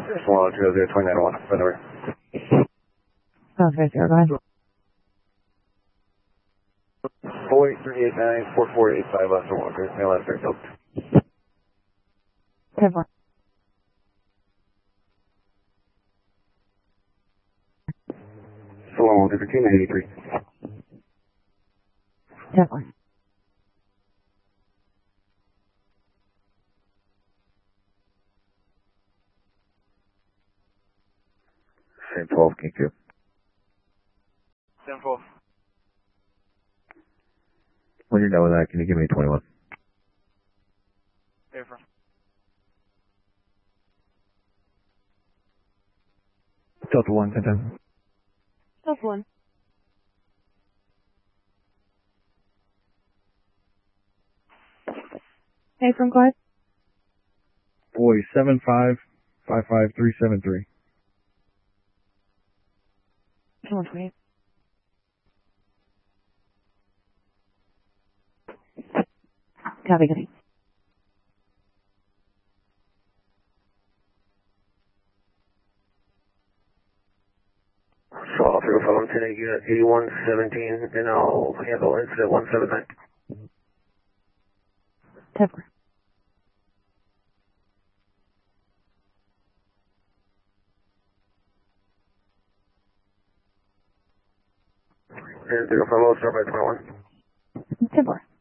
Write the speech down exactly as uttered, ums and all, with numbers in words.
Swallow two zero two nine one, by the way. Oh, okay, zero, go ahead. four eight three eight nine four four eight five, last one, Walker, my last Fairfield. ten four. Swallow Walker, fifteen eighty-three. ten four. Same twelve, King two. ten four. When you're done with that, can you give me twenty-one? Affirm. Delta one, ten ten. Delta one. Hey, from go ahead. Boy, seven five five five three seven three. ten one twenty-eight. Copy, copy. Swallow through phone, ten eight unit eighty-one seventeen, and I'll handle incident one seven nine. ten four. And zero five zero, start by twenty-one. ten four.